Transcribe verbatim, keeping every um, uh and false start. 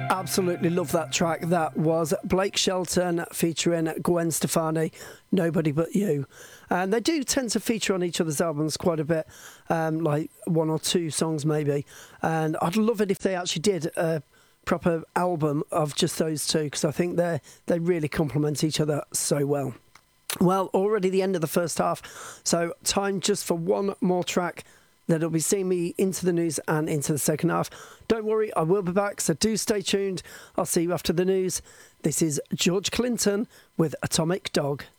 Absolutely love that track. That was Blake Shelton featuring Gwen Stefani, Nobody But You. And they do tend to feature on each other's albums quite a bit, um, like one or two songs maybe. And I'd love it if they actually did a proper album of just those two, because I think they they really complement each other so well. Well, already the end of the first half, so time just for one more track that'll be seeing me into the news and into the second half. Don't worry, I will be back, so do stay tuned. I'll see you after the news. This is George Clinton with Atomic Dog.